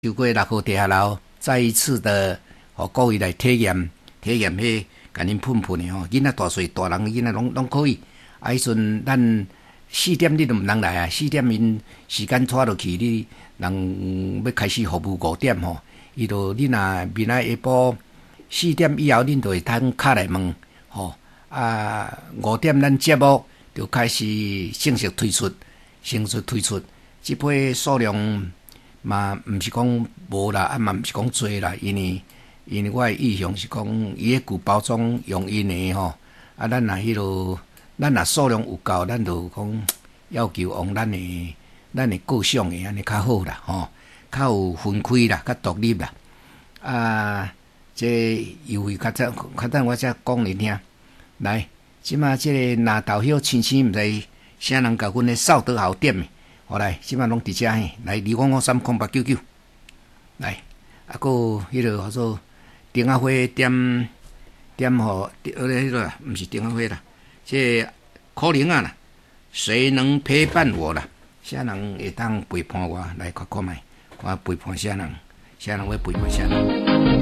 经过6号地下楼，再一次的互各位来体验迄，甲恁喷喷的吼。囡仔大细大人囡仔拢可以。啊，迄阵咱4点你都毋通来啊，4点因时间拖落去，你人要开始服务5点吼。伊就你若明仔下晡4点以后，恁就会通敲来问吼。啊，5点咱节目就开始正式推出，即批数量嘛，毋是讲无啦，啊嘛毋是讲多啦，因为我的意向是讲，伊个旧包装用因的吼，啊，咱若数量有够，咱就讲要求往咱的个性的安尼较好啦，吼，较有分开啦，较独立啦。啊，这优惠较等我才讲你听。来，即马即个拿豆晓青青，毋知啥人甲阮的扫倒后点的。好来，即摆拢伫遮嘿，来25530899，来，啊，个迄个叫做丁阿花点吼，迄个毋是丁阿花啦，这可能啊啦，谁能陪伴我啦？啥人会当陪伴我？来看看觅，看陪伴啥人？啥人要陪伴啥人？